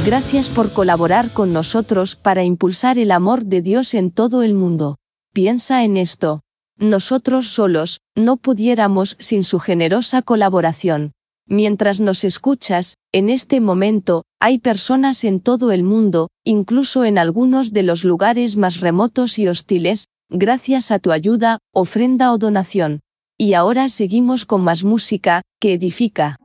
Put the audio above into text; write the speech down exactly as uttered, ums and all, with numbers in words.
Gracias por colaborar con nosotros para impulsar el amor de Dios en todo el mundo. Piensa en esto. Nosotros solos no pudiéramos sin su generosa colaboración. Mientras nos escuchas, en este momento, hay personas en todo el mundo, incluso en algunos de los lugares más remotos y hostiles, gracias a tu ayuda, ofrenda o donación. Y ahora seguimos con más música, que edifica.